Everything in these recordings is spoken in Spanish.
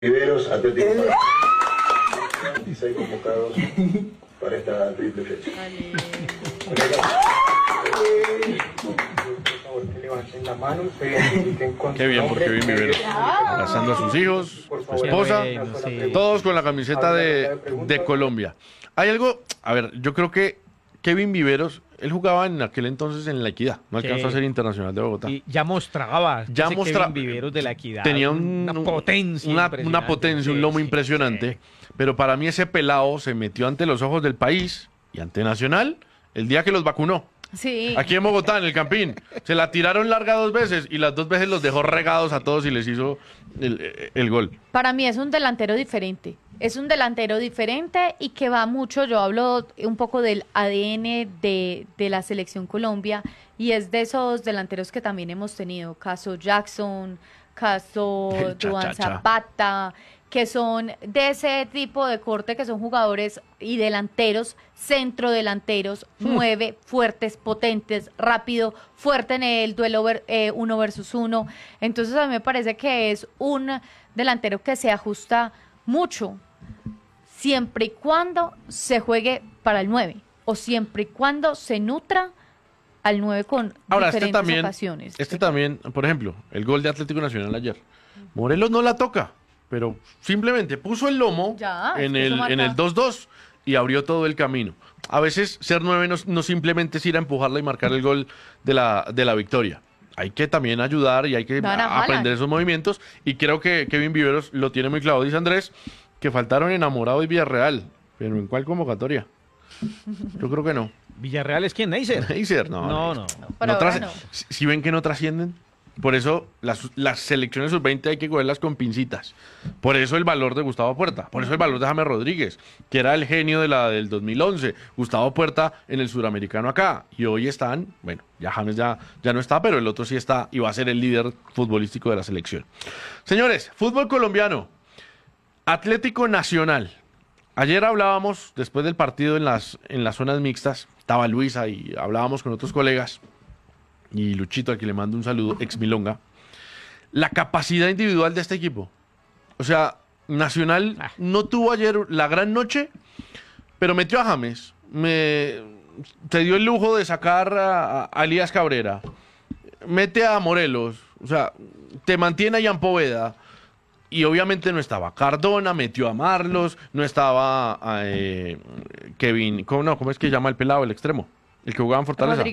Viveros, Atlético para 26 convocados para esta triple fecha. Por favor, que levanten la mano, se identifiquen con Qué bien, porque bien Viveros. Abrazando a sus hijos, su esposa, todos con la camiseta de Colombia. Hay algo, a ver, yo creo que Kevin Viveros, él jugaba en aquel entonces en La Equidad, no alcanzó a ser internacional de Bogotá. Y ya mostraba Kevin Viveros de La Equidad. Tenía una potencia, una potencia, un lomo impresionante. Pero para mí ese pelado se metió ante los ojos del país y ante Nacional el día que los vacunó. Sí. Aquí en Bogotá, en el Campín. Se la tiraron larga 2 veces y las 2 veces los dejó regados a todos y les hizo el gol. Para mí es un delantero diferente. Es un delantero diferente y que va mucho, yo hablo un poco del ADN de la Selección Colombia y es de esos delanteros que también hemos tenido. Caso Jackson, caso Duan Zapata, que son de ese tipo de corte, que son jugadores y delanteros, centrodelanteros, 9, fuertes, potentes, rápido, fuerte en el duelo 1 versus 1. Entonces a mí me parece que es un delantero que se ajusta mucho, siempre y cuando se juegue para el 9, o siempre y cuando se nutra al 9 con diferentes ocasiones. Este también, por ejemplo, el gol de Atlético Nacional ayer. Morelos no la toca, pero simplemente puso el lomo en el 2-2 y abrió todo el camino. A veces ser 9 no simplemente es ir a empujarla y marcar el gol de la victoria. Hay que también ayudar y hay que aprender esos movimientos. Y creo que Kevin Viveros lo tiene muy claro. Dice Andrés que faltaron Enamorado y Villarreal. ¿Pero en cuál convocatoria? Yo creo que no. ¿Villarreal es quién? ¿Neisser? Neisser, no. Si ven que no trascienden. Por eso las selecciones sub-20 hay que cogerlas con pincitas. Por eso el valor de Gustavo Puerta. Por eso el valor de James Rodríguez, que era el genio del 2011. Gustavo Puerta en el suramericano acá. Y hoy están, bueno, ya James ya no está, pero el otro sí está y va a ser el líder futbolístico de la selección. Señores, fútbol colombiano. Atlético Nacional. Ayer hablábamos, después del partido en las zonas mixtas, estaba Luisa y hablábamos con otros colegas. Y Luchito, al que le mando un saludo, ex Milonga, la capacidad individual de este equipo. O sea, Nacional no tuvo ayer la gran noche, pero metió a James. Se dio el lujo de sacar a Elías Cabrera. Mete a Morelos. O sea, te mantiene a Ian Poveda. Y obviamente no estaba Cardona, metió a Marlos, no estaba Kevin. ¿Cómo es que llama el pelado, el extremo? El que jugaba en Fortaleza.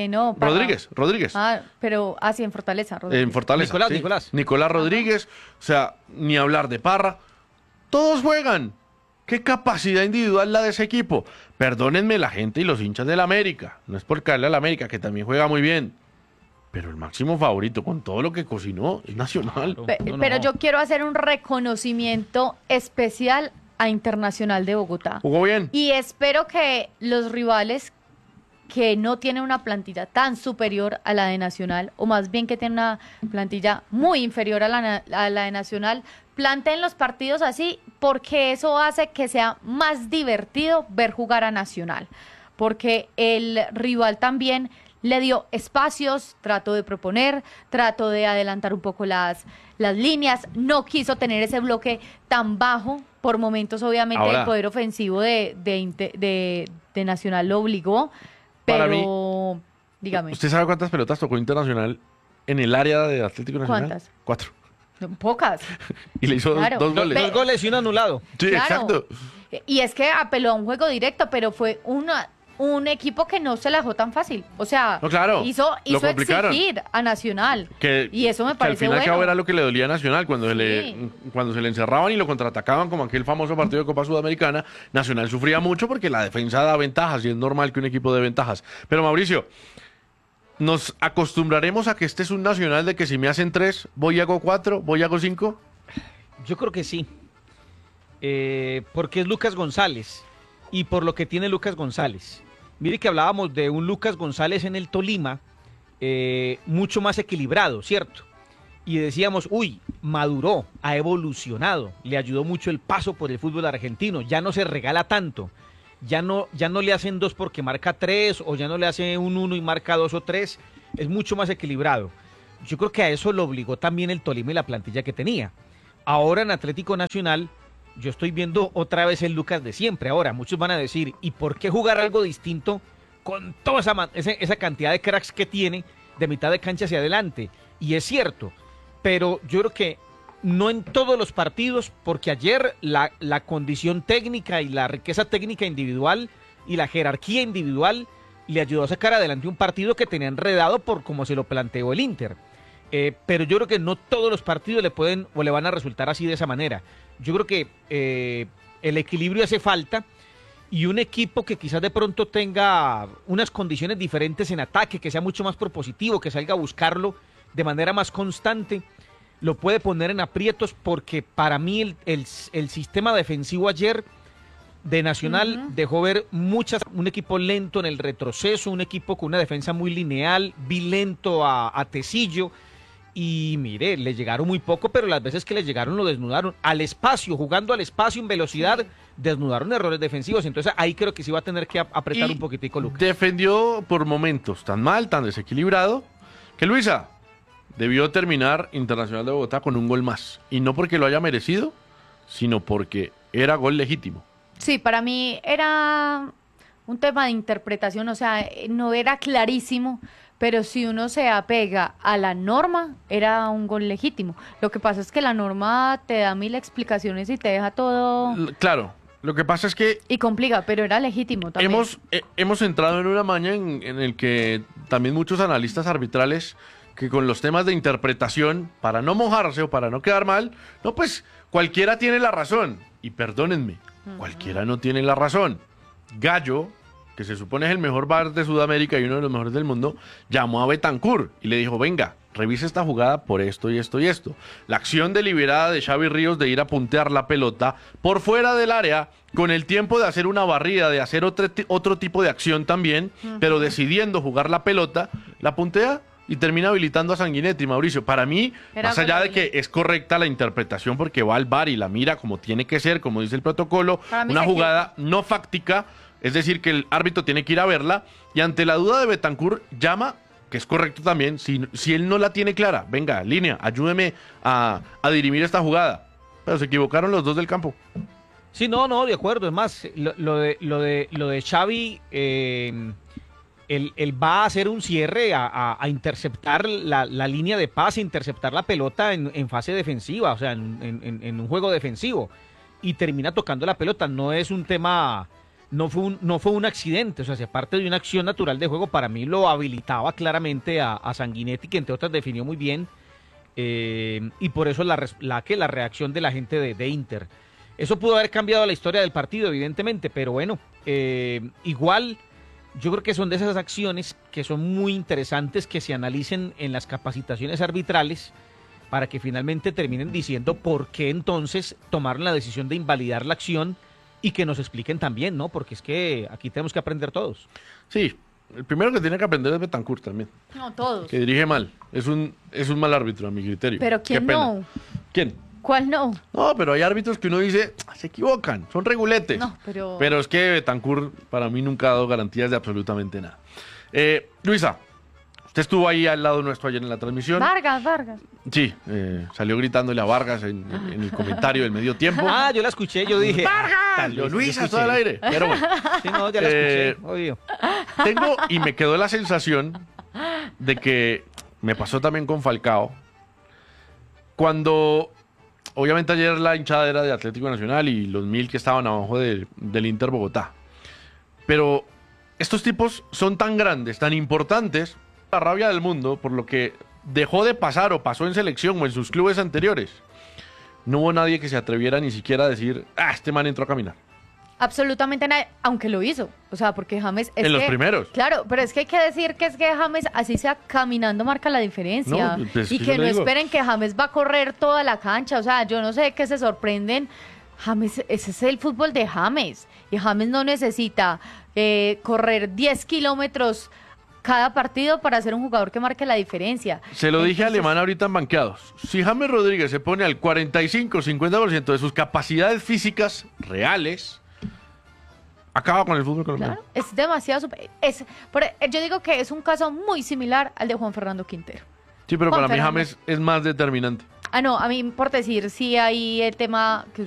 Rodríguez. Ah, pero sí, en Fortaleza. En Fortaleza. Nicolás Rodríguez. O sea, ni hablar de Parra. Todos juegan. ¿Qué capacidad individual la de ese equipo? Perdónenme la gente y los hinchas del América. No es por caerle al América, que también juega muy bien. Pero el máximo favorito, con todo lo que cocinó, es Nacional. Pero yo quiero hacer un reconocimiento especial a Internacional de Bogotá. Jugó bien. Y espero que los rivales que no tienen una plantilla tan superior a la de Nacional, o más bien que tienen una plantilla muy inferior a la de Nacional, planteen los partidos así, porque eso hace que sea más divertido ver jugar a Nacional. Porque el rival también le dio espacios, trató de proponer, trató de adelantar un poco las líneas, no quiso tener ese bloque tan bajo, por momentos obviamente el poder ofensivo de Nacional lo obligó, pero dígame. ¿Usted sabe cuántas pelotas tocó Internacional en el área de Atlético Nacional? ¿Cuántas? 4. Pocas. Y le hizo dos goles. 2 goles y un anulado. Sí, exacto. Y es que apeló a un juego directo, pero fue un equipo que no se la dejó tan fácil. O sea, hizo exigir a Nacional. Y eso me parece bueno. Al final bueno. Era lo que le dolía a Nacional cuando se le encerraban y lo contraatacaban, como aquel famoso partido de Copa Sudamericana. Nacional sufría mucho porque la defensa da ventajas y es normal que un equipo dé ventajas. Pero Mauricio, ¿nos acostumbraremos a que este es un Nacional de que si me hacen 3, voy y hago 4, voy y hago 5? Yo creo que sí. Porque es Lucas González. Y por lo que tiene Lucas González. Mire que hablábamos de un Lucas González en el Tolima mucho más equilibrado, ¿cierto? Y decíamos, maduró, ha evolucionado, le ayudó mucho el paso por el fútbol argentino, ya no se regala tanto, ya no le hacen 2 porque marca 3, o ya no le hace un 1 y marca 2 o 3, es mucho más equilibrado. Yo creo que a eso lo obligó también el Tolima y la plantilla que tenía. Ahora en Atlético Nacional yo estoy viendo otra vez el Lucas de siempre. Ahora, muchos van a decir, ¿y por qué jugar algo distinto con toda esa cantidad de cracks que tiene de mitad de cancha hacia adelante? Y es cierto, pero yo creo que no en todos los partidos, porque ayer la condición técnica y la riqueza técnica individual y la jerarquía individual le ayudó a sacar adelante un partido que tenía enredado por como se lo planteó el Inter. Pero yo creo que no todos los partidos le pueden o le van a resultar así de esa manera. Yo creo que el equilibrio hace falta y un equipo que quizás de pronto tenga unas condiciones diferentes en ataque, que sea mucho más propositivo, que salga a buscarlo de manera más constante, lo puede poner en aprietos, porque para mí el sistema defensivo ayer de Nacional dejó ver un equipo lento en el retroceso, un equipo con una defensa muy lineal, vi lento a Tecillo, y mire, le llegaron muy poco, pero las veces que le llegaron lo desnudaron al espacio, jugando al espacio en velocidad, desnudaron errores defensivos. Entonces ahí creo que sí va a tener que apretar un poquitico Lucas. Defendió por momentos tan mal, tan desequilibrado, que Luisa debió terminar Internacional de Bogotá con un gol más. Y no porque lo haya merecido, sino porque era gol legítimo. Sí, para mí era un tema de interpretación, o sea, no era clarísimo, pero si uno se apega a la norma, era un gol legítimo. Lo que pasa es que la norma te da 1000 explicaciones y te deja todo... Claro, lo que pasa es que... Y complica, pero era legítimo también. Hemos entrado en una maña en el que también muchos analistas arbitrales, que con los temas de interpretación, para no mojarse o para no quedar mal, no, pues cualquiera tiene la razón. Y perdónenme, cualquiera no tiene la razón. Gallo, que se supone es el mejor VAR de Sudamérica y uno de los mejores del mundo, llamó a Betancur y le dijo, venga, revise esta jugada por esto y esto y esto. La acción deliberada de Xavi Ríos de ir a puntear la pelota por fuera del área, con el tiempo de hacer una barrida, de hacer otro tipo de acción también, pero decidiendo jugar la pelota, la puntea y termina habilitando a Sanguinetti, Mauricio. Para mí, más allá de que es correcta la interpretación porque va al VAR y la mira como tiene que ser, como dice el protocolo, una jugada no fáctica, es decir, que el árbitro tiene que ir a verla, y ante la duda de Betancur llama, que es correcto también, si él no la tiene clara, venga, línea, ayúdeme a dirimir esta jugada. Pero se equivocaron los dos del campo. Sí, no, de acuerdo. Es más, lo de Xavi, él va a hacer un cierre a interceptar la línea de pase, interceptar la pelota en fase defensiva, o sea, en un juego defensivo, y termina tocando la pelota. No es un tema... No fue un accidente, o sea, si aparte de una acción natural de juego, para mí lo habilitaba claramente a Sanguinetti, que entre otras definió muy bien, y por eso la reacción de la gente de Inter. Eso pudo haber cambiado la historia del partido, evidentemente, pero bueno, igual yo creo que son de esas acciones que son muy interesantes que se analicen en las capacitaciones arbitrales para que finalmente terminen diciendo por qué entonces tomaron la decisión de invalidar la acción. Y que nos expliquen también, ¿no? Porque es que aquí tenemos que aprender todos. Sí, el primero que tiene que aprender es Betancur también. No, todos. Que dirige mal. Es un mal árbitro, a mi criterio. Pero ¿quién no? ¿Quién? ¿Cuál no? No, pero hay árbitros que uno dice, se equivocan, son reguletes. No, pero... Pero es que Betancur para mí nunca ha dado garantías de absolutamente nada. Luisa, usted estuvo ahí al lado nuestro ayer en la transmisión. Vargas. Sí, salió gritándole a Vargas en el comentario del medio tiempo. Ah, yo la escuché, yo dije... ¡Vargas! Luisa, todo al aire. Pero bueno. Sí, no, ya la escuché, obvio. Tengo, y me quedó la sensación de que me pasó también con Falcao, cuando obviamente ayer la hinchada era de Atlético Nacional y los 1000 que estaban abajo del Inter Bogotá. Pero estos tipos son tan grandes, tan importantes, la rabia del mundo por lo que dejó de pasar o pasó en selección o en sus clubes anteriores. No hubo nadie que se atreviera ni siquiera a decir, este man entró a caminar. Absolutamente nadie, aunque lo hizo. O sea, porque James... Los primeros. Claro, pero es que hay que decir que es que James, así sea caminando, marca la diferencia. No, pues, y que no esperen que James va a correr toda la cancha. O sea, yo no sé de qué se sorprenden. James, ese es el fútbol de James. Y James no necesita correr 10 kilómetros cada partido para ser un jugador que marque la diferencia. Se lo dije a Alemán ahorita en banqueados. Si James Rodríguez se pone al 45-50% de sus capacidades físicas reales, acaba con el fútbol colombiano. Claro, es demasiado... yo digo que es un caso muy similar al de Juan Fernando Quintero. Sí, pero para mí James es más determinante. Ah, no, a mí por decir sí hay el tema que